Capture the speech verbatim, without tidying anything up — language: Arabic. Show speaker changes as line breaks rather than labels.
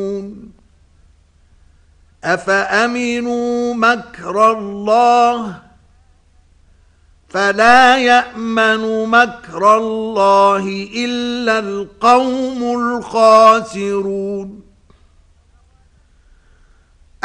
أفأمنوا مكر الله فلا يأمن مكر الله إلا القوم الخاسرون